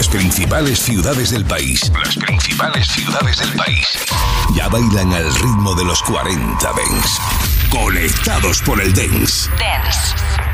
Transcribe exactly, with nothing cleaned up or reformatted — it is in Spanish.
Las principales ciudades del país. Las principales ciudades del país. Ya bailan al ritmo de los cuarenta Dance. Conectados por el Dance. Dance.